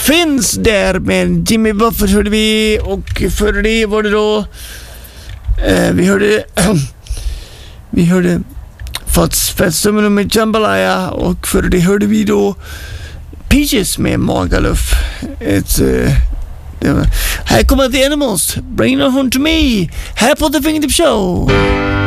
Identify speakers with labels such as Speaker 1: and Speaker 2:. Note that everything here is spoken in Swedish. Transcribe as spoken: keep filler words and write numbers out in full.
Speaker 1: finns där med Jimmy Buffett hörde vi, och före det var det då eh, vi hörde vi hörde Fatsummer med Jambalaya, och före det hörde vi då Peaches med Magaluf. Ett uh, det var, här kommer The Animals, Bring Her Home To Me, här på The Fingertip Show.